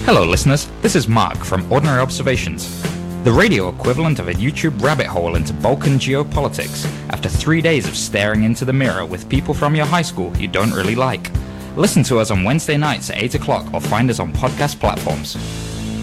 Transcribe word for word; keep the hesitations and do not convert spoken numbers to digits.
Hello listeners, this is Mark from Ordinary Observations, the radio equivalent of a YouTube rabbit hole into Balkan geopolitics after three days of staring into the mirror with people from your high school you don't really like. Listen to us on Wednesday nights at eight o'clock or find us on podcast platforms.